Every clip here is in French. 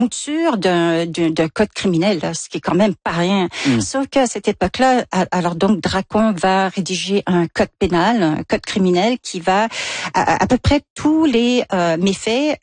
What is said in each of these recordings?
mouture d'un code criminel, là, ce qui est quand même pas rien. Sauf qu'à cette époque-là, alors donc Dracon va rédiger un code pénal, un code criminel qui va à peu près tous les méfaits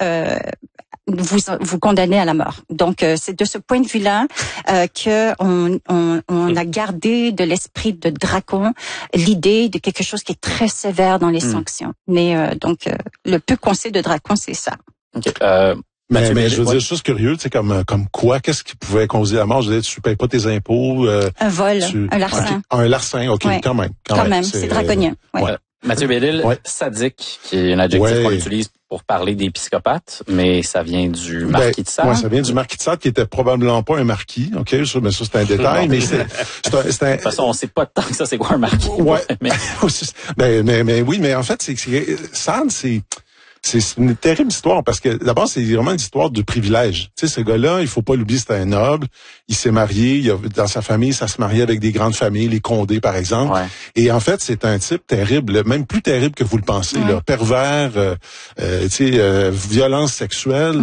vous condamner à la mort. Donc c'est de ce point de vue-là que on a gardé de l'esprit de Dracon l'idée de quelque chose qui est très sévère dans les sanctions. Mais donc le peu qu'on sait de Dracon, c'est ça. Okay. Mais je veux dire, juste curieux, tu sais, comme quoi, qu'est-ce qui pouvait causer la mort? Je veux dire, tu payes pas tes impôts. Un vol, un larcin. Un larcin, OK, ouais. quand même. Quand même, c'est draconien. Ouais. Mathieu Bellil, sadique, qui est un adjectif qu'on utilise pour parler des psychopathes, mais ça vient du marquis de Sade. Oui, ça vient du marquis de Sade, qui était probablement pas un marquis, OK? Mais ça, c'est un détail, mais c'est un... De toute façon, on sait pas tant que ça, c'est quoi un marquis. Ouais. Mais oui, mais en fait, Sade, c'est une terrible histoire parce que d'abord c'est vraiment une histoire de privilège. Tu sais, ce gars-là, il faut pas l'oublier, c'était un noble. Il s'est marié, dans sa famille, ça se mariait avec des grandes familles, les Condé par exemple. Ouais. Et en fait, c'est un type terrible, même plus terrible que vous le pensez. Là, pervers, tu sais, violence sexuelle.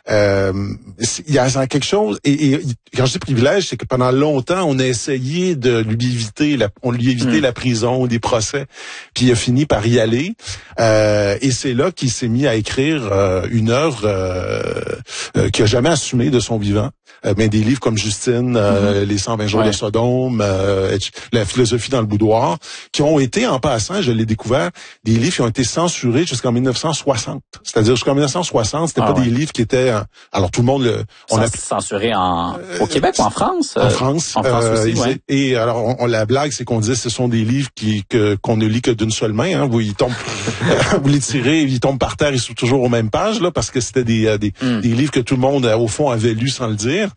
Il y a quelque chose. Et quand je dis privilège, c'est que pendant longtemps, on a essayé de lui éviter la prison, des procès. Puis il a fini par y aller. Et c'est là qu'il s'est mis à écrire une œuvre qu'il a jamais assumée de son vivant. Mais des livres comme Justine, Les 120 jours de Sodome, La philosophie dans le boudoir, qui ont été, en passant, je l'ai découvert, des livres qui ont été censurés jusqu'en 1960. C'est-à-dire jusqu'en 1960, c'était pas des livres qui étaient... alors tout le monde on a censuré au Québec ou en France? En France. En France aussi, oui. Et alors, la blague, c'est qu'on disait ce sont des livres qu'on ne lit que d'une seule main. Hein, vous les tirez, ils tombent par terre, ils sont toujours aux mêmes pages, là, parce que c'était des livres que tout le monde, au fond, avait lus sans le dire.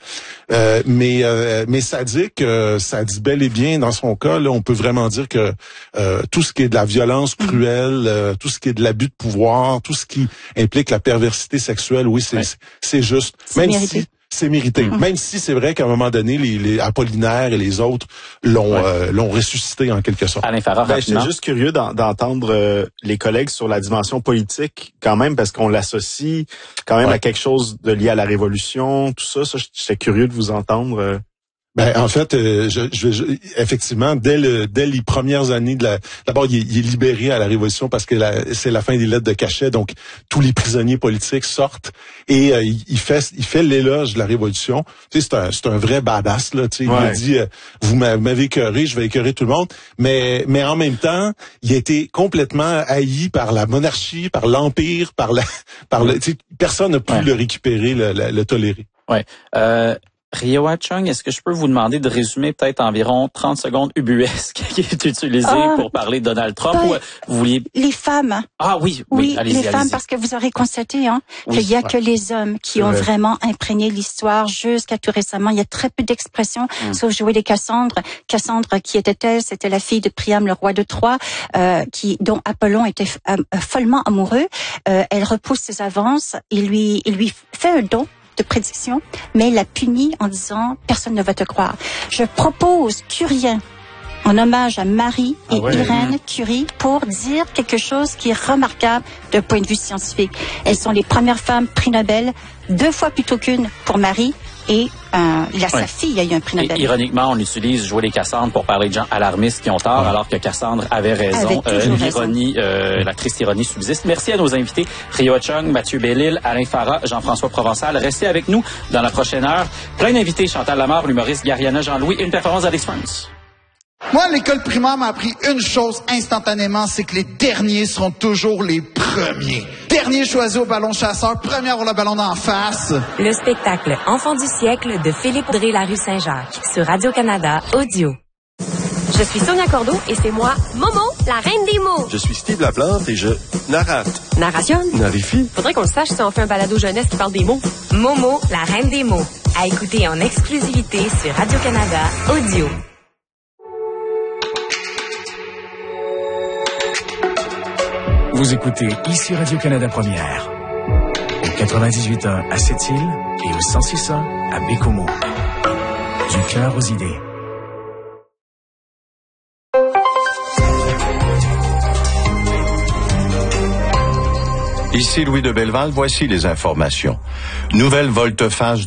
Mais ça dit bel et bien, dans son cas, là, on peut vraiment dire que tout ce qui est de la violence cruelle, tout ce qui est de l'abus de pouvoir, tout ce qui implique la perversité sexuelle, oui, c'est juste. Même si c'est mérité. Même si c'est vrai qu'à un moment donné, les Apollinaire et les autres l'ont ressuscité en quelque sorte. Alain Farah, j'étais juste curieux d'entendre les collègues sur la dimension politique quand même, parce qu'on l'associe quand même à quelque chose de lié à la Révolution, tout ça. Ça, j'étais curieux de vous entendre. En fait, effectivement, dès les premières années d'abord, il est libéré à la Révolution parce que c'est la fin des lettres de cachet, donc tous les prisonniers politiques sortent et il fait l'éloge de la Révolution. Tu sais, c'est un vrai badass là. Tu sais, il dit vous m'avez écœuré, je vais écœurer tout le monde, mais en même temps, il a été complètement haï par la monarchie, par l'empire, tu sais, personne n'a pu le récupérer, le tolérer. Ouais. Rioa Chung, est-ce que je peux vous demander de résumer peut-être environ 30 secondes ubuesques qui est utilisé pour parler de Donald Trump ou vous vouliez... Les femmes. Ah oui, allez-y, les femmes, parce que vous aurez constaté qu'il y a que les hommes qui ont vraiment imprégné l'histoire jusqu'à tout récemment. Il y a très peu d'expressions, sauf jouer les Cassandre. Cassandre, qui était-elle? C'était la fille de Priam, le roi de Troie, dont Apollon était follement amoureux. Elle repousse ses avances, il lui fait un don de prédiction, mais la punit en disant « personne ne va te croire ». Je propose Curien, en hommage à Marie et Irène Curie, pour dire quelque chose qui est remarquable d'un point de vue scientifique. Elles sont les premières femmes prix Nobel, 2 fois plutôt qu'une pour Marie, et sa fille a eu un prix Nobel. Et, ironiquement, on utilise jouer les Cassandres pour parler de gens alarmistes qui ont tort, alors que Cassandre avait raison. L'ironie, la triste ironie subsiste. Merci à nos invités, Rioa Chung, Mathieu Bellil, Alain Farah, Jean-François Provençal. Restez avec nous dans la prochaine heure. Plein d'invités, Chantal Lamarre, l'humoriste Gariana Jean-Louis, et une performance d'Alex Burns. Moi, l'école primaire m'a appris une chose instantanément, c'est que les derniers seront toujours les premiers. Dernier choisi au ballon chasseur, premier à avoir le ballon d'en face. Le spectacle Enfant du siècle de Philippe Dré, la rue Saint-Jacques, sur Radio-Canada Audio. Je suis Sonia Cordeau et c'est moi, Momo, la reine des mots. Je suis Steve Laplante et je narrate. Narration. Narifie. Faudrait qu'on le sache si on fait un balado jeunesse qui parle des mots. Momo, la reine des mots. À écouter en exclusivité sur Radio-Canada Audio. Vous écoutez ici Radio-Canada Première, au 98.1 à Sept-Îles et au 106.1 à Bécomo. Du cœur aux idées. Ici Louis de Belleval, voici les informations. Nouvelle volte-face